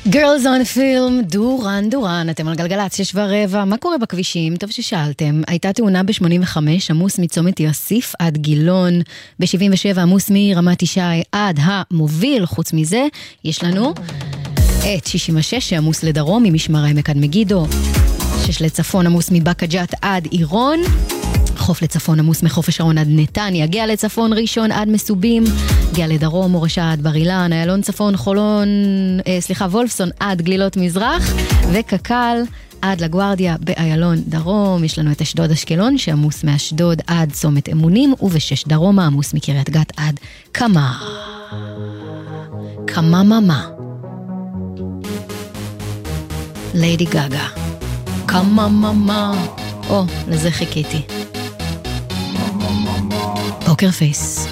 Girls on Film, דורן, אתם על גלגלצ, 6:15, מה קורה בכבישים? טוב ששאלתם. הייתה תאונה ב-85, עמוס מצומת יוסיף עד גילון, ב-77 עמוס מרמת ישי עד המוביל. חוץ מזה, יש לנו את 66 שעמוס לדרום ממשמר העמק עד מגידו, 6 לצפון עמוס מבאקה ג'ת עד עירון, חוף לצפון עמוס מחוף השרון עד נתניה, גאה לצפון ראשון עד מסובים, גאה לדרום מורשה עד בר אילן, איילון צפון חולון, וולפסון עד גלילות מזרח, וקקל עד לגוארדיה באיילון דרום. יש לנו את אשדוד אשקלון שעמוס מאשדוד עד צומת אמונים, ובשש דרומה עמוס מקריית גת עד קמה ממה. ליידי גגה, קמה ממה, לזה חיכיתי. פוקר פייס.